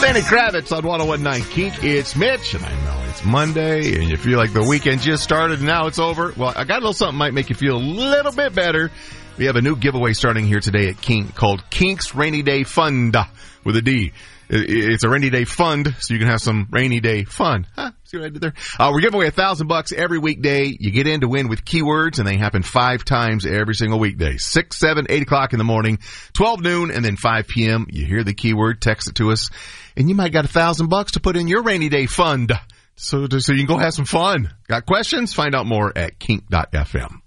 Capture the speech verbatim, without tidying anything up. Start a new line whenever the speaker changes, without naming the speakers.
Lenny Kravitz on one oh one point nine Kink. It's Mitch, and I know it's Monday, and you feel like the weekend just started and now it's over. Well, I got a little something might make you feel a little bit better. We have a new giveaway starting here today at Kink called Kink's Rainy Day Fund with a D. It's a rainy day fund, so you can have some rainy day fun. Huh? See what I did there? Uh, we're giving away a thousand bucks every weekday. You get in to win with keywords, and they happen five times every single weekday. Six, seven, eight o'clock in the morning, twelve noon, and then five p.m. You hear the keyword, text it to us, and you might got a thousand bucks to put in your rainy day fund. So, so you can go have some fun. Got questions? Find out more at kink dot f m.